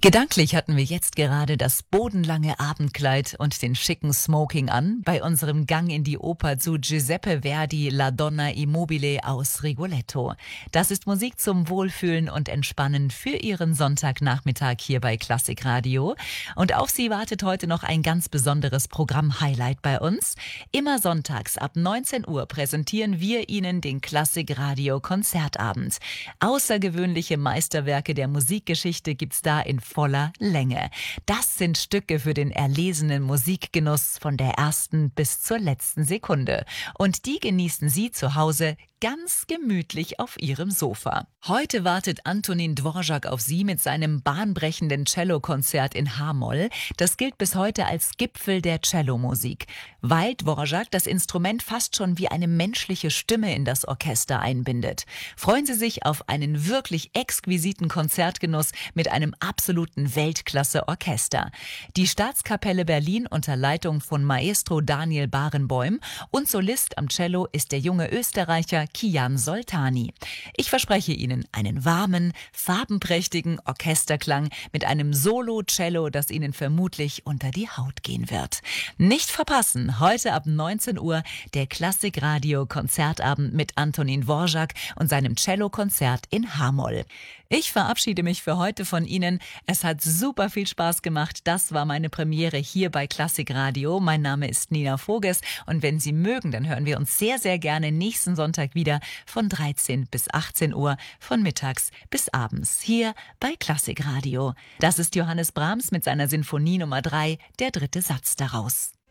Gedanklich hatten wir jetzt gerade das bodenlange Abendkleid und den schicken Smoking an bei unserem Gang in die Oper zu Giuseppe Verdi La Donna Immobile aus Rigoletto. Das ist Musik zum Wohlfühlen und Entspannen für Ihren Sonntagnachmittag hier bei Klassikradio. Und auf Sie wartet heute noch ein ganz besonderes Programm-Highlight bei uns. Immer sonntags ab 19 Uhr präsentieren wir Ihnen den Klassikradio Konzertabend. Außergewöhnliche Meisterwerke der Musikgeschichte gibt's da in voller Länge. Das sind Stücke für den erlesenen Musikgenuss von der ersten bis zur letzten Sekunde. Und die genießen Sie zu Hause ganz gemütlich auf Ihrem Sofa. Heute wartet Antonín Dvořák auf Sie mit seinem bahnbrechenden Cellokonzert in H-Moll. Das gilt bis heute als Gipfel der Cellomusik, weil Dvořák das Instrument fast schon wie eine menschliche Stimme in das Orchester einbindet. Freuen Sie sich auf einen wirklich exquisiten Konzertgenuss mit einem absoluten Weltklasse-Orchester. Die Staatskapelle Berlin unter Leitung von Maestro Daniel Barenboim und Solist am Cello ist der junge Österreicher Kiyan Soltani. Ich verspreche Ihnen einen warmen, farbenprächtigen Orchesterklang mit einem Solo-Cello, das Ihnen vermutlich unter die Haut gehen wird. Nicht verpassen, heute ab 19 Uhr der Klassikradio-Konzertabend mit Antonín Dvořák und seinem Cellokonzert in H-Moll. Ich verabschiede mich für heute von Ihnen. Es hat super viel Spaß gemacht. Das war meine Premiere hier bei Klassikradio. Mein Name ist Nina Voges und wenn Sie mögen, dann hören wir uns sehr, sehr gerne nächsten Sonntag wieder von 13 bis 18 Uhr, von mittags bis abends hier bei Klassikradio. Das ist Johannes Brahms mit seiner Sinfonie Nummer 3, der dritte Satz daraus.